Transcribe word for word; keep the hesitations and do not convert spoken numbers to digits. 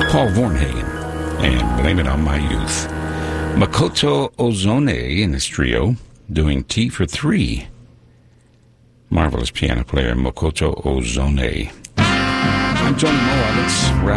Paul Vornhagen, and Blame It on My Youth. Makoto Ozone in his trio, doing Tea for Three. Marvelous piano player, Makoto Ozone. I'm Tony Moa. Let's wrap